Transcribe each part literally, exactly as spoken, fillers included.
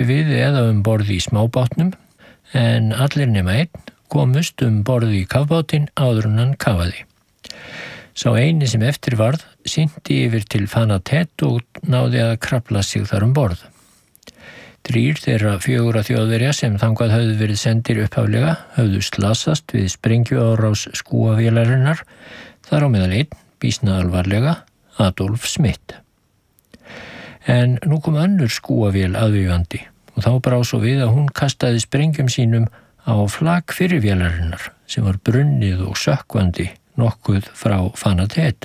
skipi við eða um borð í smábátnum, en allir nema einn komust um borð í kafbátinn áður en hann kafaði. Sá eini sem eftir varð synti yfir til Fanatet og náði að krafla sig þar um borð. Þrír þeirra fjögurra Þjóðverja sem þangað höfðu verið sendir upphaflega höfðu slasast við sprengjuárás skúavélarinnar, þar á meðal einn, býsna alvarlega, Adolf Smith. En nú kom önnur skúavél aðvífandi og þá brá svo við að hún kastaði sprengjum sínum á flak fyrri vélarinnar sem var brunnið og sökkvandi nokkuð frá Fanatet.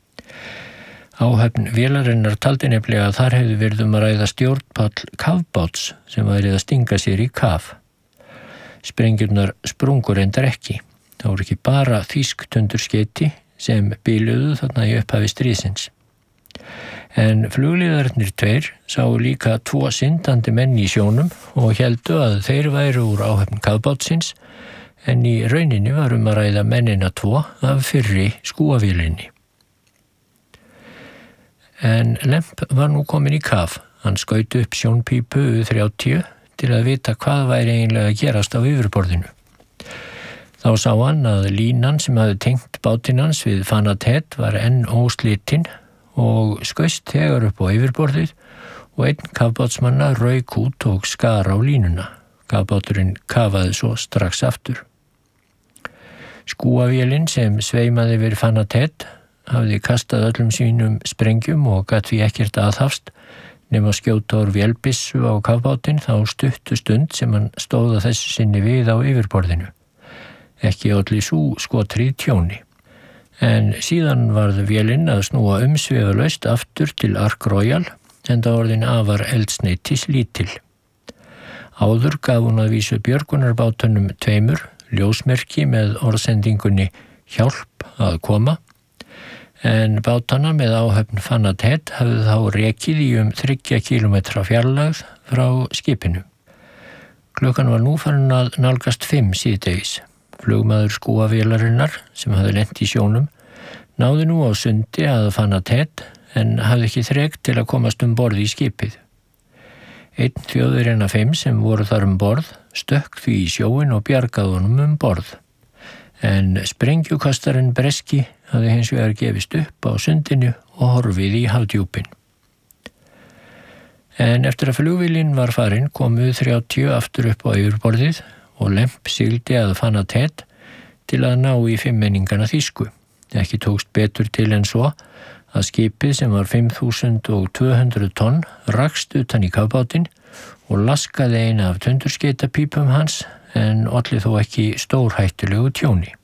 Áhöfn vélarinnar taldi nefnilega að þar hefði verið um að ræða stjórnpall kafbáts sem værið að stinga sér í kaf. Sprengjurnar sprungur reyndar ekki. Það voru ekki bara þýsk tundurskeyti sem biluðu þarna í upphafi stríðsins. En flugliðarnir tveir sáu líka tvo syndandi menn í sjónum og héldu að þeir væru úr áhöfn kafbátsins, en í rauninni var um að ræða mennina tvo af fyrri skúavélinni. En Lemp var nú komin í kaf. Hann skaut upp sjónpípu U þrjátíu til að vita hvað væri eiginlega að gerast á yfirborðinu. Þá sá hann að línan sem hafði tengt bátinn hans við Fanatet var enn óslitinn og skaust þegar upp á yfirborðið og einn kafbátsmanna rauk út og skar á línuna. Kafbáturinn kafaði svo strax aftur. Skúavélin sem sveimaði yfir Fanatet hafði kastað öllum sínum sprengjum og gat því ekkert aðhafst nema skjóta úr vélbissu á kafbátinn þá stuttu stund sem hann stóða þessu sinni við á yfirborðinu. Ekki olli sú skotrið tjóni. En síðan varð vélinn að snúa umsvifalaust aftur til Ark Royal, enda orðin afar eldsneytis lítil. Áður gaf hún að vísu björgunarbátunum tveimur ljósmerki með orðsendingunni hjálp að koma, en bátana með áhöfn Fanatet hafði þá rekið í um þriggja kílómetra fjarlægð frá skipinu. Klukkan var nú farin að nálgast fimm síðdegis. Flugmaður skúavélarinnar sem hafði lent í sjónum náði nú á sundi að Fanatet en hafði ekki þrek til að komast um borð í skipið. Einn Þjóðverjanna fimm sem voru þar um borð stökk því í sjóin og bjargaði honum um borð. En sprengjukastarinn breski hafði hins vegar gefist upp á sundinu og horfið í hafdjúpin. En eftir að flugvélin var farin kom U þrjátíu aftur upp á yfirborðið og Lemp sigldi að Fanatet til að ná í fimmenningana þýsku. Ekki tókst betur til en svo að skipið sem var fimm þúsund tvö hundruð tonn rakst utan í kafbátinn og laskaði eina af tundurskeitapípum hans en olli þó ekki stórhættulegu tjóni.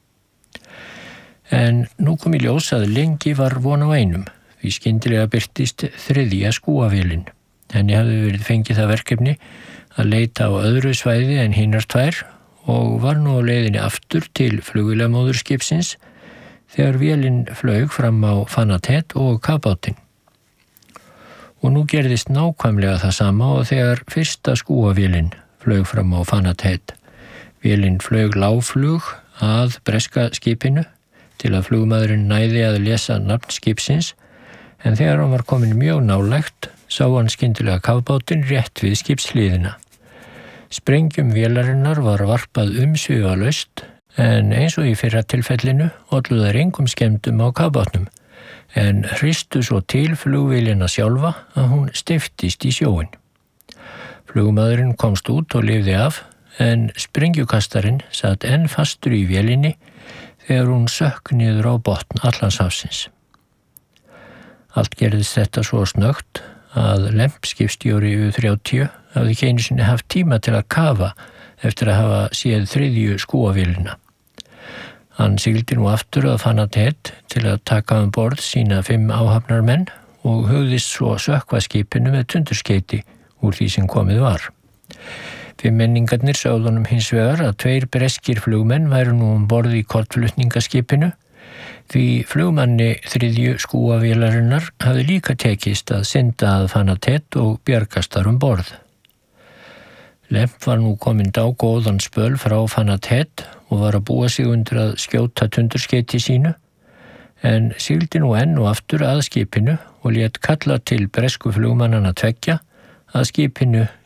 En nú kom í ljós að lengi var von á einum, því skyndilega birtist þriðja skúavélin. Henni hafði verið fengið það verkefni að leita á öðru svæði en hinnar tvær og var nú á leiðinni aftur til flugvélamóðurskipsins þegar vélin flaug fram á Fanatet og kafbátinn. Og nú gerðist nákvæmlega það sama og þegar fyrsta skúavélin flaug fram á Fanatet. Vélin flaug lágflug að breska skipinu til að flugmaðurinn næði að lesa nafn skipsins, en þegar hann var komin mjög nálægt sá hann skyndilega kafbátinn rétt við skipshlíðina. Sprengjum vélarinnar var varpað umsvifalaust, en eins og í fyrra tilfellinu ollu þær engum skemmdum á kafbátnum, en hristu svo til flugvélina sjálfa að hún steyptist í sjóinn. Flugmaðurinn komst út og lifði af, en sprengjukastarinn sat enn fastur í vélinni þegar hún sökk niður á botn Atlantshafsins. Allt gerðist þetta svo snöggt að Lemp skipstjóri U þrjátíu hafði ekki einu sinni haft tíma til að kafa eftir að hafa séð þriðju skúavélina. Hann sigldi nú aftur að Fanatet til að taka um borð sína fimm áhafnarmenn og hugðist svo sökkva skipinu með tundurskeyti úr því sem komið var. Fimmmenningarnir sögðu honum hins vegar að tveir breskir flugmenn væru nú um borð í kortflutningaskipinu, því flugmanni þriðju skúavélarinnar hafði líka tekist að synda að Fanatet og bjargast þar um borð. Lemp var nú kominn dágóðan spöl frá Fanatet og var að búa sig undir að skjóta tundurskeyti sínu, en sigldi nú enn og aftur að skipinu og lét kalla til bresku flugmannana tveggja að skipinu